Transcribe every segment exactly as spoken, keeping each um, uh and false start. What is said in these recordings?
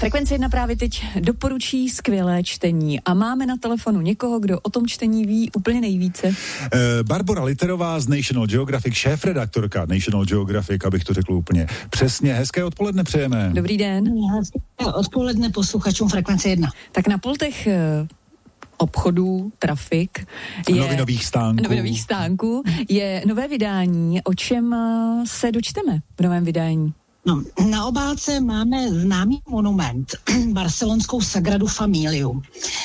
Frekvence jedna právě teď doporučí skvělé čtení a máme na telefonu někoho, kdo o tom čtení ví úplně nejvíce. Uh, Barbora Literová z National Geographic, šéfredaktorka National Geographic, abych to řekl úplně přesně. Hezké odpoledne přejeme. Dobrý den. Hezké odpoledne posluchačům Frekvence jedna. Tak na pultech obchodů, trafik, je, novinových stánků. novinových stánků je nové vydání. O čem se dočteme v novém vydání? No, na obálce máme známý monument, barcelonskou Sagradu Familiu.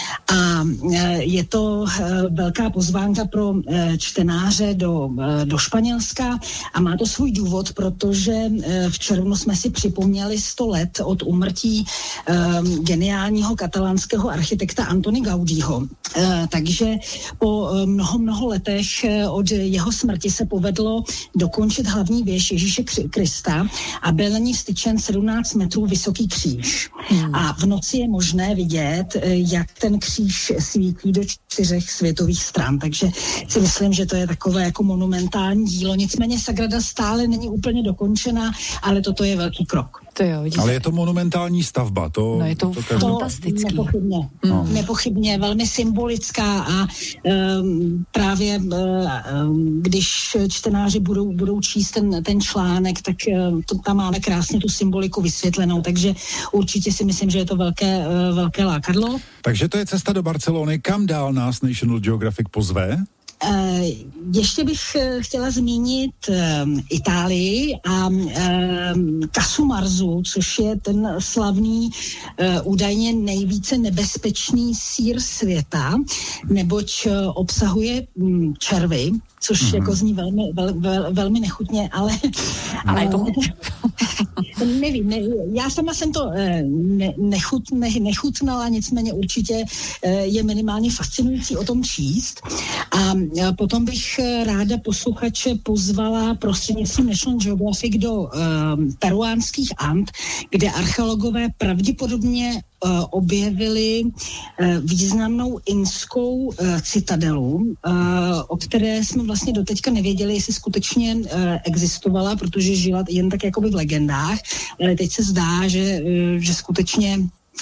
A je to velká pozvánka pro čtenáře do, do Španělska a má to svůj důvod, protože v červnu jsme si připomněli sto let od úmrtí um, geniálního katalánského architekta Antoni Gaudího. Uh, takže po mnoho, mnoho letech od jeho smrti se povedlo dokončit hlavní věž Ježíše Krista a byl na ní vstyčen sedmnáct metrů vysoký kříž. Hmm. A v noci je možné vidět, jak ten kříž svítí do čtyřech světových stran. Takže si myslím, že to je takové jako monumentální dílo. Nicméně Sagrada stále není úplně dokončená, ale toto je velký krok. To jo, vidíte. Ale je to monumentální stavba. To, no je to, to fantastický. To nepochybně, no. nepochybně, velmi symbolická a um, právě um, když čtenáři budou, budou číst ten, ten článek, tak um, to, tam máme krásně tu symboliku vysvětlenou, takže určitě si myslím, že je to velké, uh, velké lákadlo. Takže to je cesta do Barcelony. Kam dál nás National Geographic pozve? Uh, ještě bych uh, chtěla zmínit uh, Itálii a uh, Casu Marzu, což je ten slavný, uh, údajně nejvíce nebezpečný sýr světa, neboť uh, obsahuje um, červy, což mm-hmm. jako zní velmi, vel, vel, velmi nechutně, ale... Ale je to... nevím, ne, já sama jsem to ne, nechut, ne, nechutnala, nicméně určitě je minimálně fascinující o tom číst. A potom bych ráda posluchače pozvala prostřednictvím National Geographic do um, peruánských And, kde archeologové pravděpodobně Uh, objevili uh, významnou inskou uh, citadelu, uh, o které jsme vlastně doteďka nevěděli, jestli skutečně uh, existovala, protože žila jen tak jakoby v legendách, ale teď se zdá, že, uh, že skutečně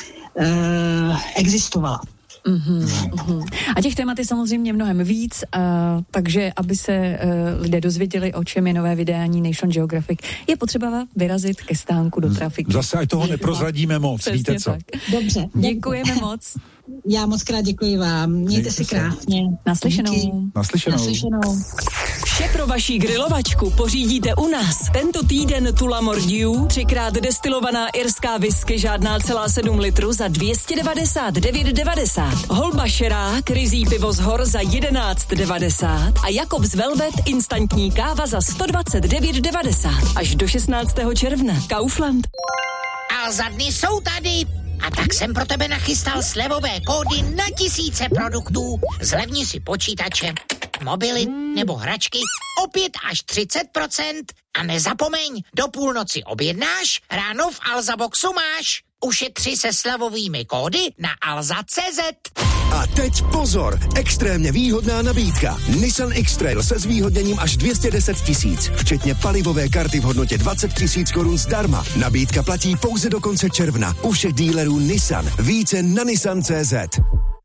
uh, existovala. Uhum, uhum. A těch témat je samozřejmě mnohem víc, uh, takže aby se uh, lidé dozvěděli, o čem je nové vydání National Geographic, je potřeba vyrazit ke stánku do trafiky. Zase ať toho neprozradíme moc, přesně víte co? Tak. Dobře. Děkujeme moc. Já moc krát děkuji vám. Mějte, Mějte si krásně. Naslyšenou. Naslyšenou. Naslyšenou. Vše pro vaši grilovačku pořídíte u nás. Tento týden Tula Mordiu, třikrát destilovaná irská whisky, žádná celá sedm litrů za dvě stě devadesát devět devadesát. Holba Šerák, ryzí pivo z hor za jedenáct devadesát a Jakobs Velvet instantní káva za sto dvacet devět devadesát. Až do šestnáctého června. Kaufland. A za dny jsou tady. A tak jsem pro tebe nachystal slevové kódy na tisíce produktů. Zlevni si počítače, mobily nebo hračky o pět až třicet procent. A nezapomeň, do půlnoci objednáš, ráno v Alza Boxu máš. Ušetři se slevovými kódy na alza tečka cé zet. A teď pozor, extrémně výhodná nabídka. Nissan X-Trail se zvýhodněním až dvě stě deset tisíc, včetně palivové karty v hodnotě dvacet tisíc korun zdarma. Nabídka platí pouze do konce června. U všech dílerů Nissan. Více na nissan tečka cé zet.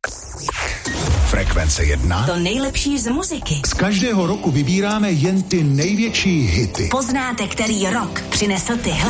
Frekvence jedna. To nejlepší z muziky. Z každého roku vybíráme jen ty největší hity. Poznáte, který rok přinesl tyhle.